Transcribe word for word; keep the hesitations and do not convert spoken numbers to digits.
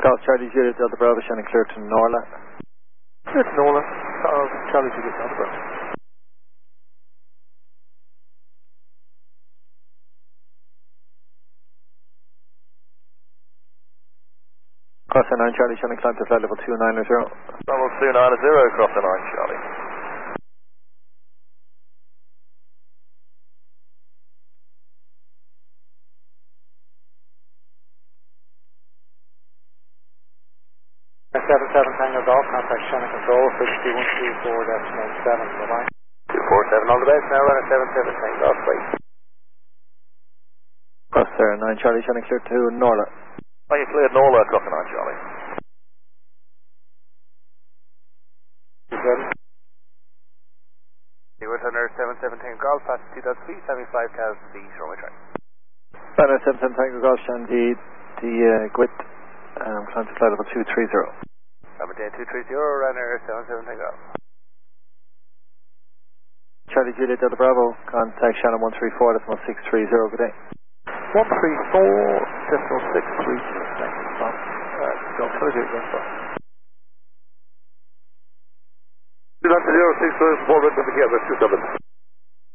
Golf Charlie Juliet Delta Bravo, Shannon clear to Norla. Clear to Norla, Golf Charlie Juliet Delta Bravo. Crossing nine Charlie, Shannon climb to flight level two nine zero. Level two nine zero, crossing nine Charlie. seven seven Tango Golf, contact Shannon Control, sixty one two four decimal seven, bye-bye. two four seven, all the best, now running seven seven Tango Golf, please. Cross there, nine Charlie, Shannon clear to Norla. Oh, you cleared Norla, crossing nine Charlie. You were under seven seven Tango Golf, past two dot three, seventy-five cows to the east runway track. Banner seven seven Tango Golf, Shannon the, the uh, Gwit, um, climb to flight level two three zero. Aberdeen two three zero, runner seven seven Tango Golf. Charlie Juliet Delta Bravo, contact Shannon one three four decimal six three zero, good day. one three four decimal six three zero, thank you, stop. Alright, go, close it again, stop. two nine zero six four, forward to the other two double